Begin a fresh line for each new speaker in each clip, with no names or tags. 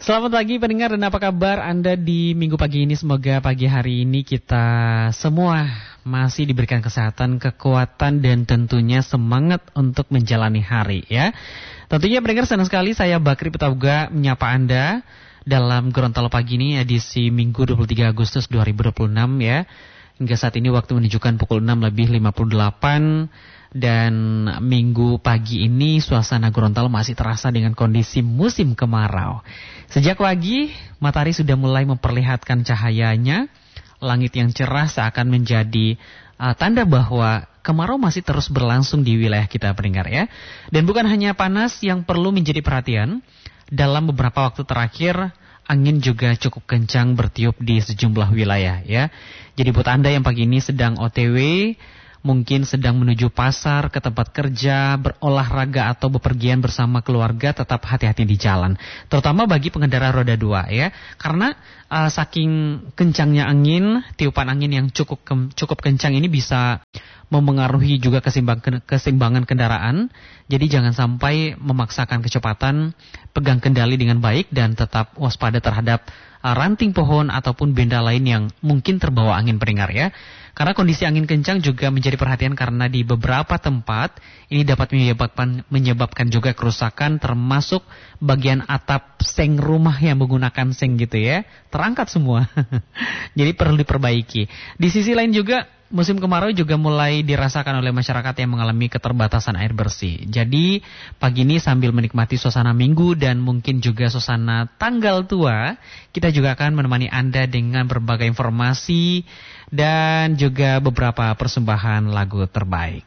Selamat pagi pendengar, dan apa kabar Anda di minggu pagi ini? Semoga pagi hari ini kita semua masih diberikan kesehatan, kekuatan, dan tentunya semangat untuk menjalani hari ya. Tentunya pendengar, senang sekali saya Bakri Pitabuga menyapa Anda dalam Gorontalo Pagi ini edisi Minggu 23 Agustus 2026 ya. Hingga saat ini waktu menunjukkan pukul 6:58. Dan minggu pagi ini suasana Gorontalo masih terasa dengan kondisi musim kemarau. Sejak pagi matahari sudah mulai memperlihatkan cahayanya. Langit yang cerah seakan menjadi tanda bahwa kemarau masih terus berlangsung di wilayah kita pendengar ya. Dan bukan hanya panas yang perlu menjadi perhatian. Dalam beberapa waktu terakhir angin juga cukup kencang bertiup di sejumlah wilayah ya. Jadi buat Anda yang pagi ini sedang OTW, mungkin sedang menuju pasar, ke tempat kerja, berolahraga atau bepergian bersama keluarga, tetap hati-hati di jalan. Terutama bagi pengendara roda 2 ya. Karena saking kencangnya angin, tiupan angin yang cukup kencang ini bisa memengaruhi juga keseimbangan kendaraan. Jadi jangan sampai memaksakan kecepatan, pegang kendali dengan baik dan tetap waspada terhadap ranting pohon ataupun benda lain yang mungkin terbawa angin pendengar ya. Karena kondisi angin kencang juga menjadi perhatian karena di beberapa tempat ini dapat menyebabkan juga kerusakan, termasuk bagian atap seng rumah yang menggunakan seng gitu ya. Terangkat semua. Jadi perlu diperbaiki. Di sisi lain juga musim kemarau juga mulai dirasakan oleh masyarakat yang mengalami keterbatasan air bersih. Jadi pagi ini sambil menikmati suasana minggu dan mungkin juga suasana tanggal tua, kita juga akan menemani Anda dengan berbagai informasi dan juga beberapa persembahan lagu terbaik.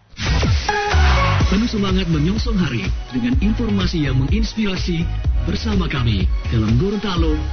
Penuh semangat menyongsong hari dengan informasi yang menginspirasi bersama kami dalam Gorontalo